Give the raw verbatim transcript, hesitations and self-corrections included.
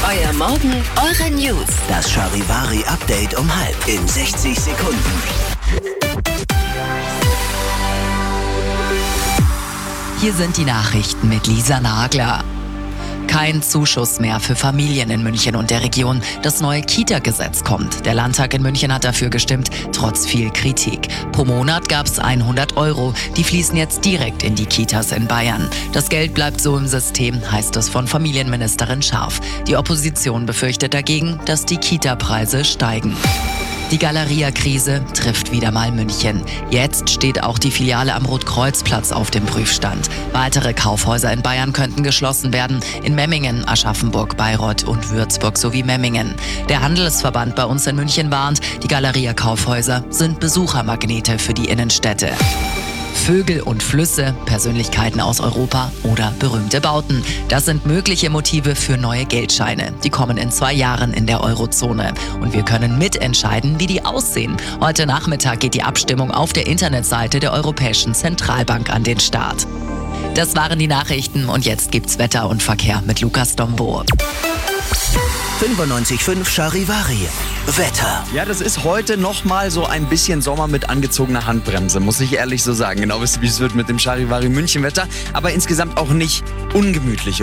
Euer Morgen, eure News. Das Charivari-Update um halb in sechzig Sekunden. Hier sind die Nachrichten mit Lisa Nagler. Kein Zuschuss mehr für Familien in München und der Region. Das neue Kita-Gesetz kommt. Der Landtag in München hat dafür gestimmt, trotz viel Kritik. Pro Monat gab es hundert Euro. Die fließen jetzt direkt in die Kitas in Bayern. Das Geld bleibt so im System, heißt es von Familienministerin Scharf. Die Opposition befürchtet dagegen, dass die Kita-Preise steigen. Die Galeria-Krise trifft wieder mal München. Jetzt steht auch die Filiale am Rotkreuzplatz auf dem Prüfstand. Weitere Kaufhäuser in Bayern könnten geschlossen werden. In Memmingen, Aschaffenburg, Bayreuth und Würzburg sowie Memmingen. Der Handelsverband bei uns in München warnt, die Galeria-Kaufhäuser sind Besuchermagnete für die Innenstädte. Vögel und Flüsse, Persönlichkeiten aus Europa oder berühmte Bauten. Das sind mögliche Motive für neue Geldscheine. Die kommen in zwei Jahren in der Eurozone. Und wir können mitentscheiden, wie die aussehen. Heute Nachmittag geht die Abstimmung auf der Internetseite der Europäischen Zentralbank an den Start. Das waren die Nachrichten und jetzt gibt's Wetter und Verkehr mit Lukas Dombo. fünfundneunzig Komma fünf Charivari. Wetter. Ja, das ist heute nochmal so ein bisschen Sommer mit angezogener Handbremse, muss ich ehrlich so sagen. Genau wisst ihr, wie es wird mit dem Charivari München Wetter, aber insgesamt auch nicht ungemütlich.